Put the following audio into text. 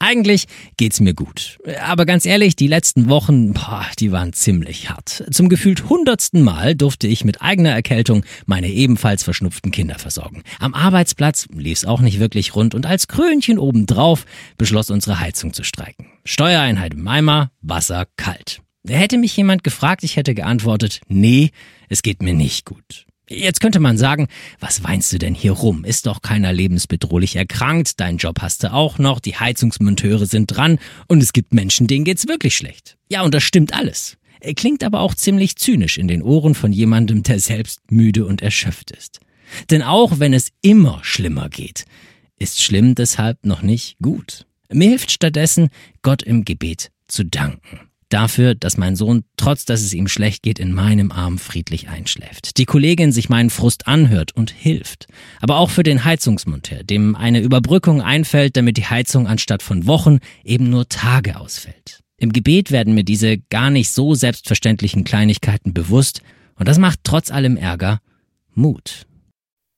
Eigentlich geht's mir gut. Aber ganz ehrlich, die letzten Wochen, die waren ziemlich hart. Zum gefühlt 100. Mal durfte ich mit eigener Erkältung meine ebenfalls verschnupften Kinder versorgen. Am Arbeitsplatz lief's auch nicht wirklich rund und als Krönchen obendrauf beschloss unsere Heizung zu streiken. Steuereinheit im Eimer, Wasser kalt. Hätte mich jemand gefragt, ich hätte geantwortet, nee, es geht mir nicht gut. Jetzt könnte man sagen, was weinst du denn hier rum? Ist doch keiner lebensbedrohlich erkrankt, deinen Job hast du auch noch, die Heizungsmonteure sind dran und es gibt Menschen, denen geht's wirklich schlecht. Ja, und das stimmt alles. Klingt aber auch ziemlich zynisch in den Ohren von jemandem, der selbst müde und erschöpft ist. Denn auch wenn es immer schlimmer geht, ist schlimm deshalb noch nicht gut. Mir hilft stattdessen, Gott im Gebet zu danken. Dafür, dass mein Sohn, trotz dass es ihm schlecht geht, in meinem Arm friedlich einschläft. Die Kollegin sich meinen Frust anhört und hilft. Aber auch für den Heizungsmonteur, dem eine Überbrückung einfällt, damit die Heizung anstatt von Wochen eben nur Tage ausfällt. Im Gebet werden mir diese gar nicht so selbstverständlichen Kleinigkeiten bewusst und das macht trotz allem Ärger Mut.